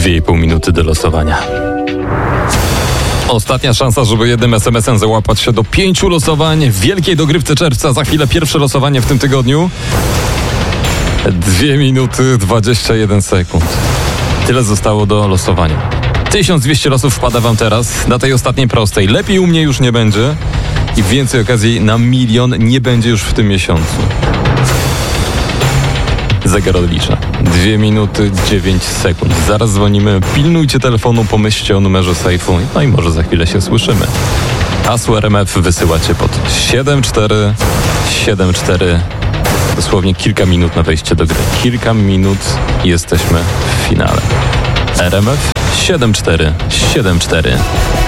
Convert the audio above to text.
2,5 minuty do losowania. Ostatnia szansa, żeby jednym SMS-em załapać się do 5 losowań w wielkiej dogrywce czerwca. Za chwilę pierwsze losowanie w tym tygodniu. 2 minuty 21 sekund. Tyle zostało do losowania. 1200 losów wpada wam teraz na tej ostatniej prostej. Lepiej u mnie już nie będzie i więcej okazji na 1 000 000 nie będzie już w tym miesiącu. Zegar odlicza. 2 minuty 9 sekund. Zaraz dzwonimy. Pilnujcie telefonu, pomyślcie o numerze sejfu. No i może za chwilę się słyszymy. Hasło RMF wysyłacie pod 7474. Dosłownie kilka minut na wejście do gry. Kilka minut i jesteśmy w finale. RMF 7474.